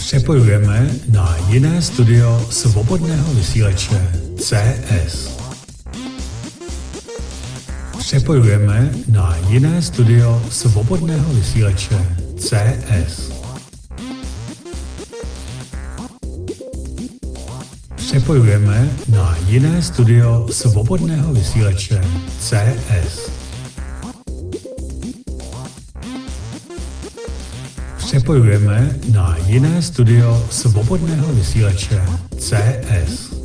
Přepojujeme na jiné studio svobodného vysílače CS. Přepojujeme na jiné studio svobodného vysílače CS. Přepojujeme na jiné studio svobodného vysílače CS. Přepojujeme na jiné studio svobodného vysílače CS.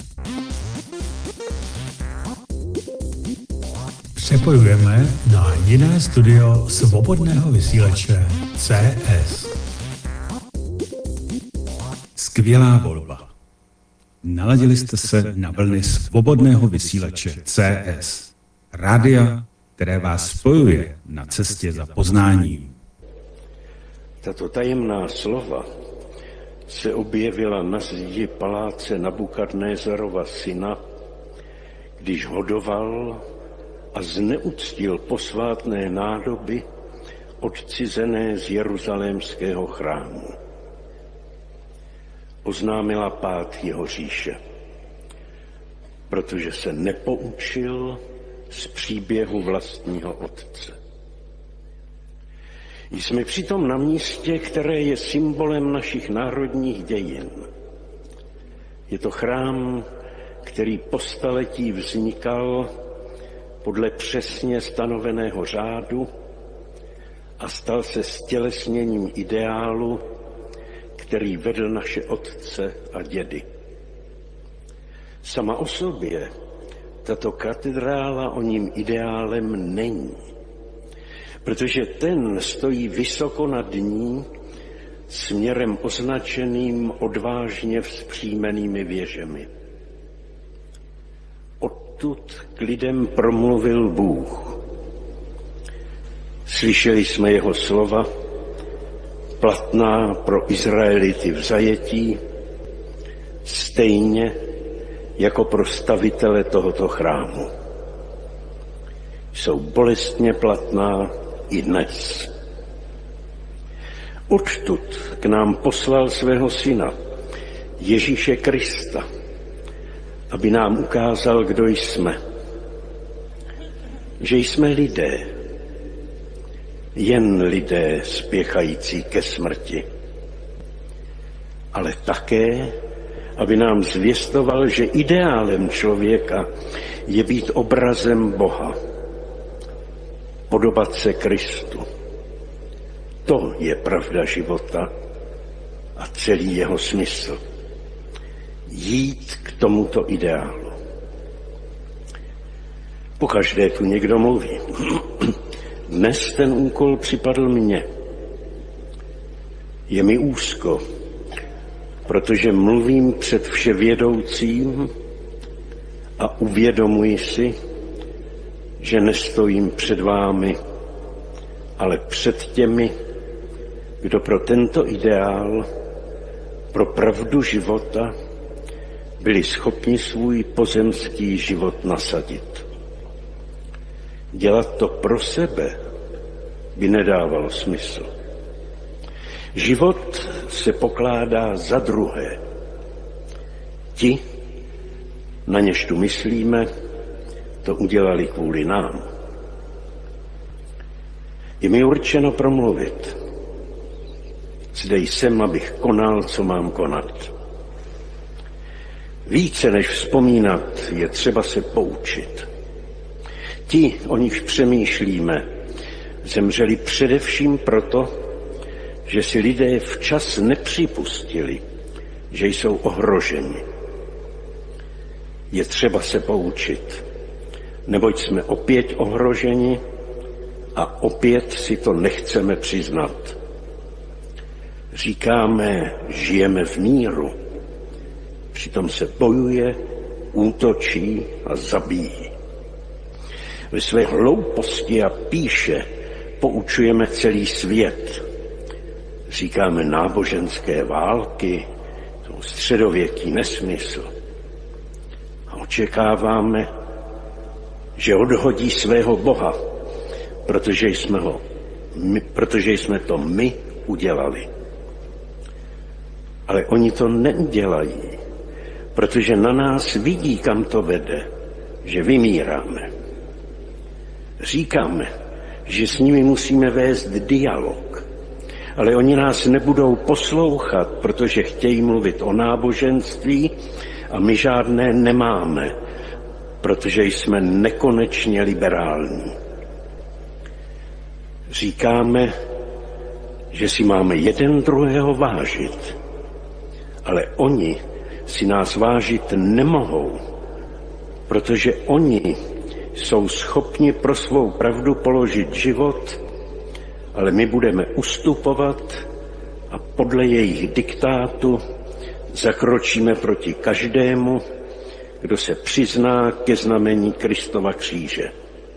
Přepojujeme na jiné studio svobodného vysílače CS. Skvělá volba. Naladili jste se na vlny svobodného vysílače CS. Rádia, které vás spojuje na cestě za poznáním. Tato tajemná slova se objevila na zdi paláce Nabukadnézarova syna, když hodoval a zneuctil posvátné nádoby odcizené z jeruzalémského chrámu. Oznámila pád jeho říše, protože se nepoučil z příběhu vlastního otce. Jsme přitom na místě, které je symbolem našich národních dějin. Je to chrám, který po staletí vznikal podle přesně stanoveného řádu a stal se stělesněním ideálu, který vedl naše otce a dědy. Sama o sobě tato katedrála o ním ideálem není, protože ten stojí vysoko nad ní směrem označeným odvážně vzpřímenými věžemi. Odtud k lidem promluvil Bůh. Slyšeli jsme jeho slova, platná pro Izraelity v zajetí, stejně jako pro stavitele tohoto chrámu. Jsou bolestně platná i dnes. Odtud k nám poslal svého syna, Ježíše Krista, aby nám ukázal, kdo jsme. Že jsme lidé, jen lidé spěchající ke smrti. Ale také, aby nám zvěstoval, že ideálem člověka je být obrazem Boha. Podobat se Kristu. To je pravda života a celý jeho smysl. Jít k tomuto ideálu. Pokaždé tu někdo mluví. Dnes ten úkol připadl mně. Je mi úzko, protože mluvím před vševědoucím a uvědomuji si, že nestojím před vámi, ale před těmi, kdo pro tento ideál, pro pravdu života, byli schopni svůj pozemský život nasadit. Dělat to pro sebe by nedávalo smysl. Život se pokládá za druhé. Ti, na něž tu myslíme, to udělali kvůli nám. Je mi určeno promluvit. Zde jsem, abych konal, co mám konat. Více než vzpomínat, je třeba se poučit. Ti, o nichž přemýšlíme, zemřeli především proto, že si lidé včas nepřipustili, že jsou ohroženi. Je třeba se poučit, neboť jsme opět ohroženi a opět si to nechceme přiznat. Říkáme, žijeme v míru, přitom se bojuje, útočí a zabíjí. Ve své hlouposti a pýše poučujeme celý svět. Říkáme náboženské války, to středověký nesmysl. A očekáváme, že odhodí svého Boha, protože jsme to my udělali. Ale oni to neudělají, protože na nás vidí, kam to vede, že vymíráme. Říkáme, že s nimi musíme vést dialog, ale oni nás nebudou poslouchat, protože chtějí mluvit o náboženství a my žádné nemáme, protože jsme nekonečně liberální. Říkáme, že si máme jeden druhého vážit, ale oni si nás vážit nemohou, protože oni jsou schopni pro svou pravdu položit život, ale my budeme ustupovat a podle jejich diktátu zakročíme proti každému, kdo se přizná ke znamení Kristova kříže.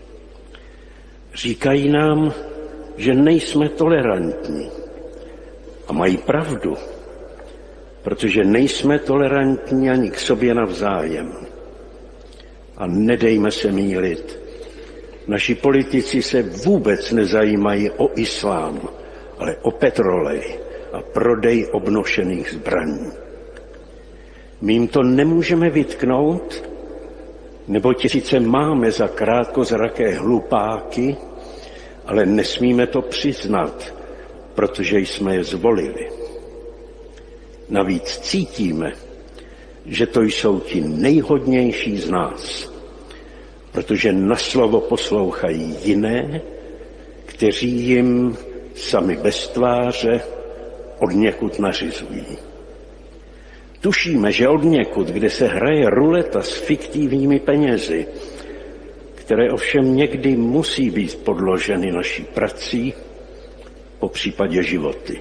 Říkají nám, že nejsme tolerantní. A mají pravdu, protože nejsme tolerantní ani k sobě navzájem. A nedejme se mýlit. Naši politici se vůbec nezajímají o islám, ale o petrolej a prodej obnošených zbraní. My jim to nemůžeme vytknout, neboť sice máme za krátkozraké hlupáky, ale nesmíme to přiznat, protože jsme je zvolili. Navíc cítíme, že to jsou ti nejhodnější z nás, protože na slovo poslouchají jiné, kteří jim sami bez tváře odněkud nařizují. Tušíme, že odněkud, kde se hraje ruleta s fiktivními penězi, které ovšem někdy musí být podloženy naší prací, popřípadě životy.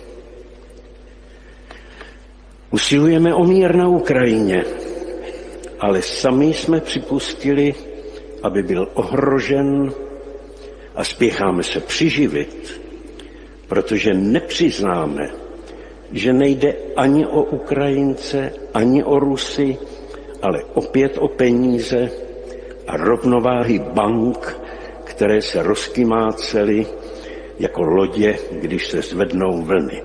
Usilujeme o mír na Ukrajině, ale sami jsme připustili, aby byl ohrožen a spěcháme se přiživit, protože nepřiznáme, že nejde ani o Ukrajince, ani o Rusy, ale opět o peníze a rovnováhy bank, které se rozkymácely jako lodě, když se zvednou vlny.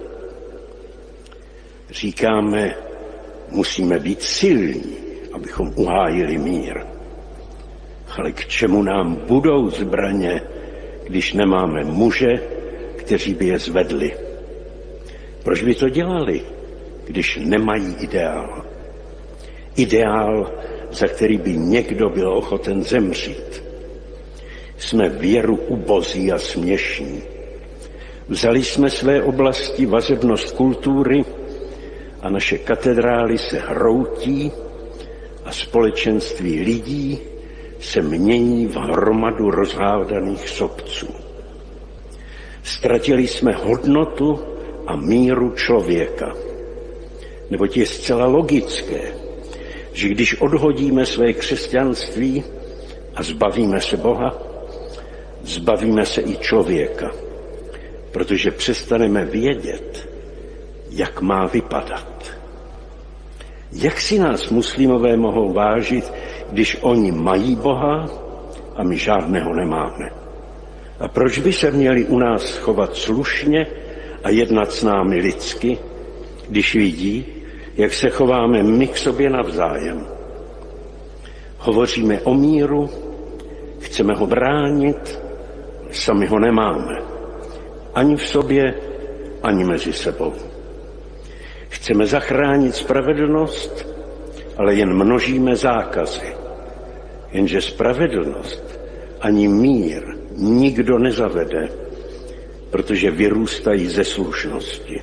Říkáme, musíme být silní, abychom uhájili mír. Ale k čemu nám budou zbraně, když nemáme muže, kteří by je zvedli? Proč by to dělali, když nemají ideál? Ideál, za který by někdo byl ochoten zemřít. Jsme věru ubozí a směšní. Vzali jsme své oblasti vazebnost kultury a naše katedrály se hroutí a společenství lidí se mění v hromadu rozhádaných sobců. Ztratili jsme hodnotu a míru člověka. Neboť je zcela logické, že když odhodíme své křesťanství a zbavíme se Boha, zbavíme se i člověka, protože přestaneme vědět, jak má vypadat. Jak si nás muslimové mohou vážit, když oni mají Boha a my žádného nemáme? A proč by se měli u nás chovat slušně a jednat s námi lidsky, když vidí, jak se chováme my k sobě navzájem? Hovoříme o míru, chceme ho bránit, sami ho nemáme. Ani v sobě, ani mezi sebou. Chceme zachránit spravedlnost, ale jen množíme zákazy. Jenže spravedlnost ani mír nikdo nezavede, protože vyrůstají ze slušnosti.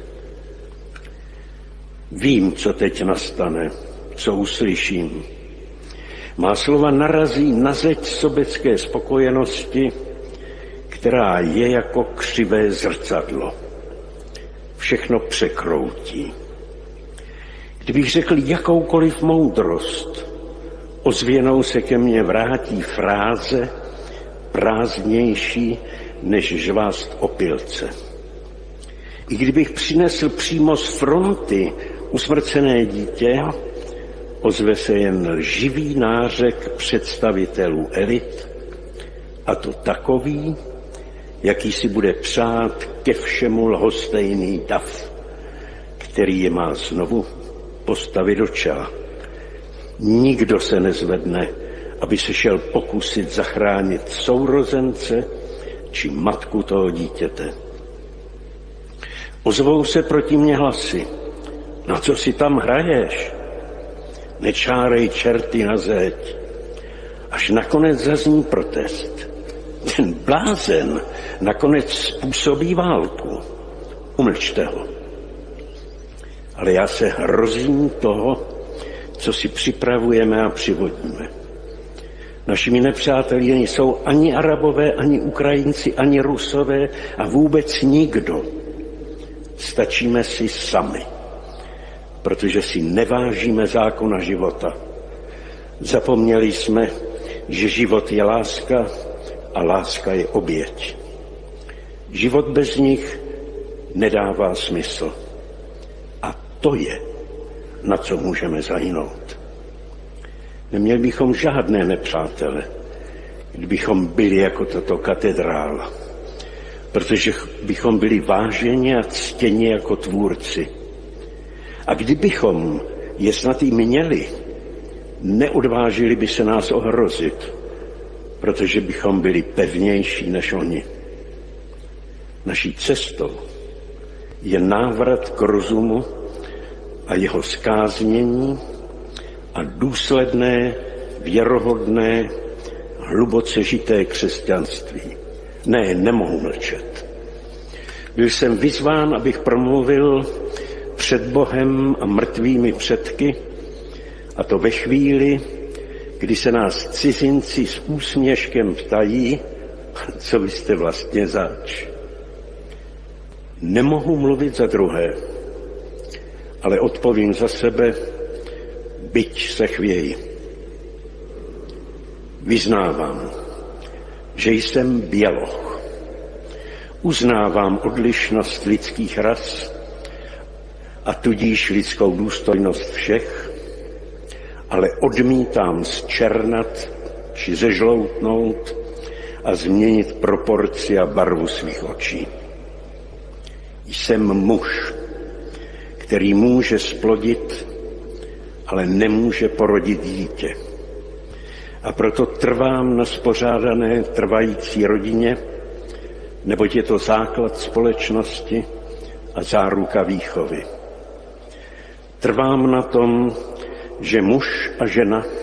Vím, co teď nastane, co uslyším. Má slova narazí na zeď sobecké spokojenosti, která je jako křivé zrcadlo. Všechno překroutí. Kdybych řekl jakoukoliv moudrost, ozvěnou se ke mně vrátí fráze prázdnější než žvást opilce. I kdybych přinesl přímo z fronty usmrcené dítě, ozve se jen lživý nářek představitelů elit, a to takový, jaký si bude přát ke všemu lhostejný dav, který je má znovu postavit do čela. Nikdo se nezvedne, aby se šel pokusit zachránit sourozence či matku toho dítěte. Ozvou se proti mně hlasy. Na co si tam hraješ? Nečárej čerty na zeď. Až nakonec zazní protest. Ten blázen nakonec způsobí válku. Umlčte ho. Ale já se hrozím toho, co si připravujeme a přivodíme. Našimi nepřáteli nejsou ani Arabové, ani Ukrajinci, ani Rusové a vůbec nikdo. Stačíme si sami, protože si nevážíme zákona života. Zapomněli jsme, že život je láska a láska je oběť. Život bez nich nedává smysl. A to je, na co můžeme zahynout. Neměli bychom žádné nepřátele, kdybychom byli jako tato katedrála, protože bychom byli váženi a ctěni jako tvůrci. A kdybychom je snad i měli, neodvážili by se nás ohrozit, protože bychom byli pevnější než oni. Naší cestou je návrat k rozumu a jeho zkáznění a důsledné, věrohodné, hluboce žité křesťanství. Ne, nemohu mlčet. Byl jsem vyzván, abych promluvil před Bohem a mrtvými předky, a to ve chvíli, kdy se nás cizinci s úsměškem ptají, co vy jste vlastně zač. Nemohu mluvit za druhé, ale odpovím za sebe, byť se chvěji. Vyznávám, že jsem běloch. Uznávám odlišnost lidských ras a tudíž lidskou důstojnost všech, ale odmítám zčernat či zežloutnout a změnit proporci a barvu svých očí. Jsem muž, který může splodit, ale nemůže porodit dítě. A proto trvám na spořádané trvající rodině, neboť je to základ společnosti a záruka výchovy. Trvám na tom, že muž a žena